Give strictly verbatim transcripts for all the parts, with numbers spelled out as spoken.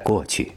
过去。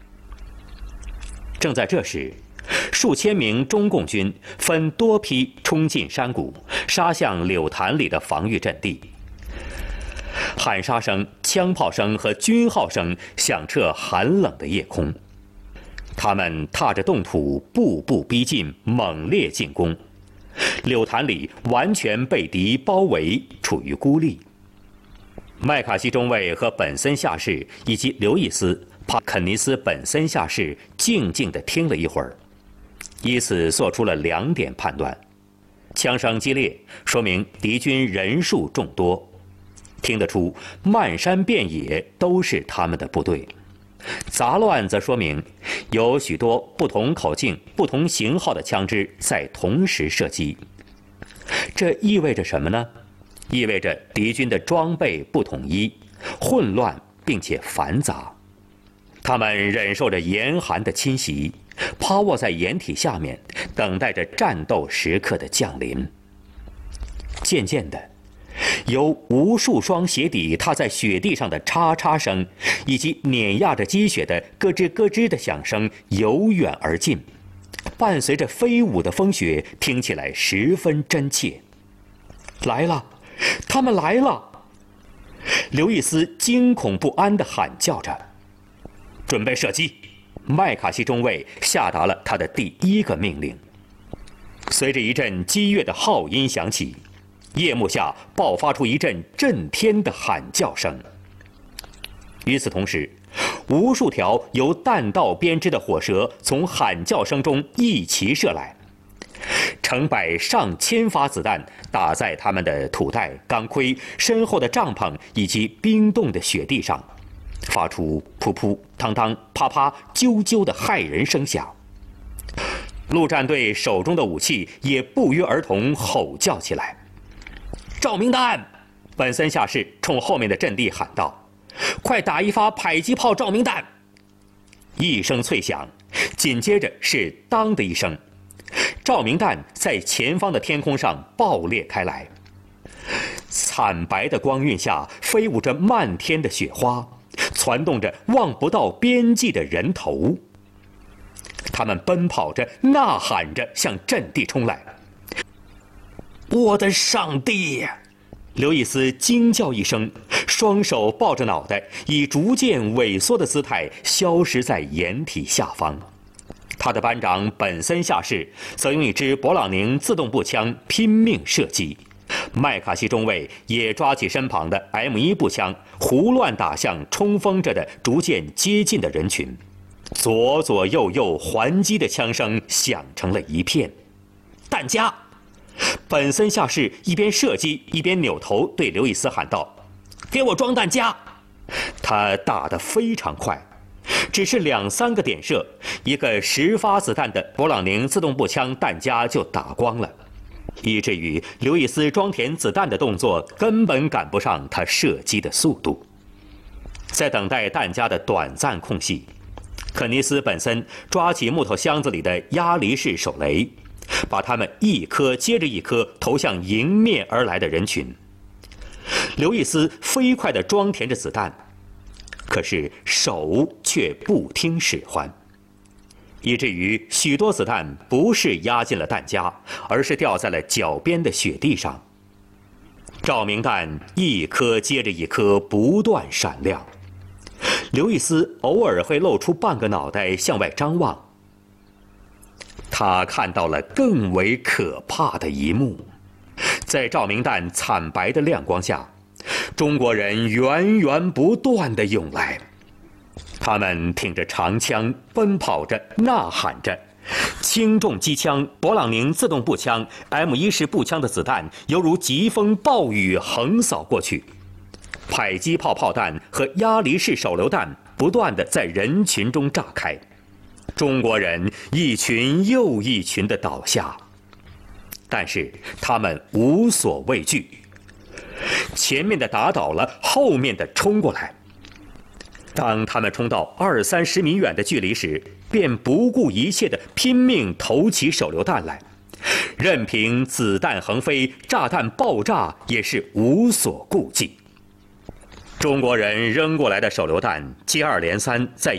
正在这时，数千名中共军分多批冲进山谷，杀向柳潭里的防御阵地。喊杀声、枪炮声和军号声响彻寒冷的夜空。他们踏着冻土，步步逼近，猛烈进攻。柳潭里完全被敌包围，处于孤立。麦卡锡中尉和本森下士以及刘易斯、帕肯尼斯本森下士静静地听了一会儿，以此做出了两点判断：枪声激烈，说明敌军人数众多；听得出漫山遍野都是他们的部队；杂乱则说明有许多不同口径、不同型号的枪支在同时射击。这意味着什么呢？意味着敌军的装备不统一、混乱并且繁杂。他们忍受着严寒的侵袭，趴卧在掩体下面，等待着战斗时刻的降临。渐渐的，由无数双鞋底踏在雪地上的嚓嚓声，以及碾压着积雪的咯吱咯吱的响声由远而近，伴随着飞舞的风雪，听起来十分真切。来了，他们来了！刘易斯惊恐不安地喊叫着。准备射击！麦卡锡中尉下达了他的第一个命令。随着一阵激越的号音响起，夜幕下爆发出一阵震天的喊叫声。与此同时，无数条由弹道编织的火蛇从喊叫声中一齐射来，成百上千发子弹打在他们的土袋、钢盔、身后的帐篷以及冰冻的雪地上，发出噗噗、当当、啪啪、啾啾的骇人声响。陆战队手中的武器也不约而同吼叫起来。照明弹！本森下士冲后面的阵地喊道：“快打一发迫击炮照明弹！”一声脆响，紧接着是当的一声，照明弹在前方的天空上爆裂开来。惨白的光晕下飞舞着漫天的雪花，攒动着望不到边际的人头。他们奔跑着，呐喊着向阵地冲来。我的上帝！刘易斯惊叫一声，双手抱着脑袋，以逐渐萎缩的姿态消失在掩体下方。他的班长本森下士则用一支勃朗宁自动步枪拼命射击，麦卡锡中尉也抓起身旁的 M 一 步枪，胡乱打向冲锋着的逐渐接近的人群。左左右右还击的枪声响成了一片。弹夹！本森下士一边射击一边扭头对刘易斯喊道：“给我装弹夹！”他打得非常快，只是两三个点射，一个十发子弹的勃朗宁自动步枪弹夹就打光了，以至于刘易斯装填子弹的动作根本赶不上他射击的速度。在等待弹夹的短暂空隙，肯尼斯本森抓起木头箱子里的鸭梨式手雷，把它们一颗接着一颗投向迎面而来的人群。刘易斯飞快地装填着子弹，可是手却不听使唤，以至于许多子弹不是压进了弹夹，而是掉在了脚边的雪地上。照明弹一颗接着一颗不断闪亮，刘易斯偶尔会露出半个脑袋向外张望。他看到了更为可怕的一幕，在照明弹惨白的亮光下，中国人源源不断地涌来。他们挺着长枪，奔跑着，呐喊着。轻重机枪、勃朗宁自动步枪、M 一 式步枪的子弹犹如疾风暴雨横扫过去，迫击炮炮弹和鸭梨式手榴弹不断地在人群中炸开。中国人一群又一群地倒下，但是他们无所畏惧。前面的打倒了，后面的冲过来。当他们冲到二三十米远的距离时，便不顾一切地拼命投起手榴弹来，任凭子弹横飞，炸弹爆炸，也是无所顾忌。中国人扔过来的手榴弹接二连三在